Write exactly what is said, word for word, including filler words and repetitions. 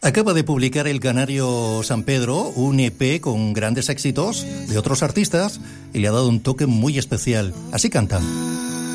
Acaba de publicar el canario San Pedro un E P con grandes éxitos de otros artistas y le ha dado un toque muy especial. Así canta.